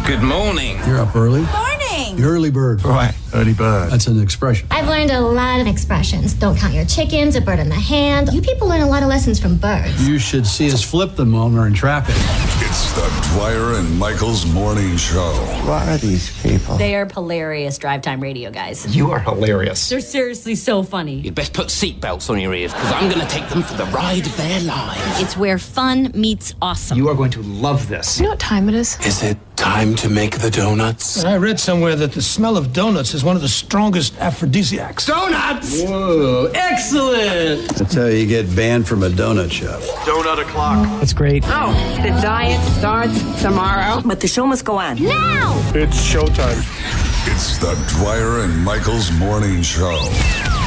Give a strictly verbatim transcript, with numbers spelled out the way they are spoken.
Good morning. You're up early. Morning. You're early bird. Right, early bird. That's an expression. I've learned a lot of expressions. Don't count your chickens, a bird in the hand. You people learn a lot of lessons from birds. You should see us flip them while we're in traffic. It's the Dwyer and Michael's morning show. What are these people? They are hilarious drive time radio guys. You are hilarious. They're seriously so funny. You'd best put seatbelts on your ears, because I'm going to take them for the ride of their lives. It's where fun meets awesome. You are going to love this. You know what time it is? Is it time to make the donuts? I read somewhere that the smell of donuts is one of the strongest aphrodisiacs. Donuts! Whoa, excellent! That's how you get banned from a donut shop. Donut o'clock. That's great. Oh, the diet starts tomorrow. But the show must go on. Now! It's showtime. It's the Dwyer and Michael's morning show.